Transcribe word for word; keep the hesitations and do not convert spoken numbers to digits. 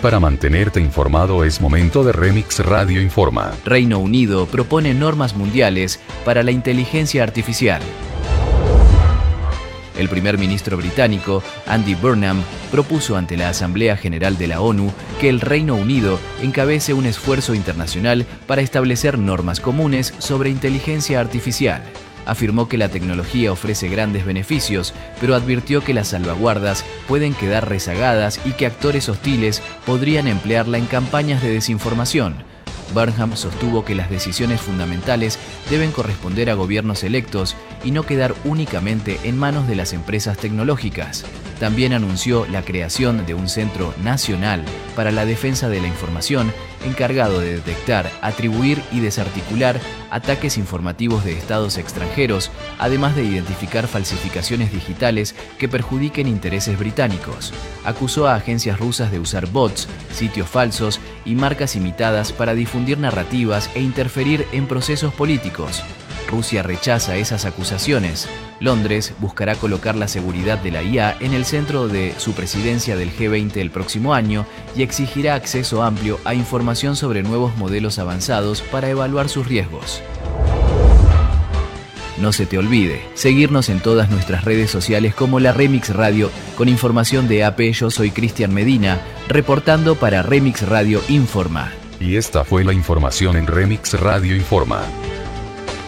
para mantenerte informado es momento de Remix Radio Informa. Reino Unido propone normas mundiales para la inteligencia artificial. El primer ministro británico, Andy Burnham, propuso ante la Asamblea General de la ONU que el Reino Unido encabece un esfuerzo internacional para establecer normas comunes sobre inteligencia artificial. Afirmó que la tecnología ofrece grandes beneficios, pero advirtió que las salvaguardas pueden quedar rezagadas y que actores hostiles podrían emplearla en campañas de desinformación. Burnham sostuvo que las decisiones fundamentales deben corresponder a gobiernos electos y no quedar únicamente en manos de las empresas tecnológicas. También anunció la creación de un Centro Nacional para la Defensa de la Información encargado de detectar, atribuir y desarticular ataques informativos de estados extranjeros, además de identificar falsificaciones digitales que perjudiquen intereses británicos. Acusó a agencias rusas de usar bots, sitios falsos y marcas imitadas para difundir narrativas e interferir en procesos políticos. Rusia rechaza esas acusaciones. Londres buscará colocar la seguridad de la I A en el centro de su presidencia del G veinte el próximo año y exigirá acceso amplio a información sobre nuevos modelos avanzados para evaluar sus riesgos. No se te olvide seguirnos en todas nuestras redes sociales como la Remix Radio con información de A P. Yo soy Cristian Medina, reportando para Remix Radio Informa. Y esta fue la información en Remix Radio Informa.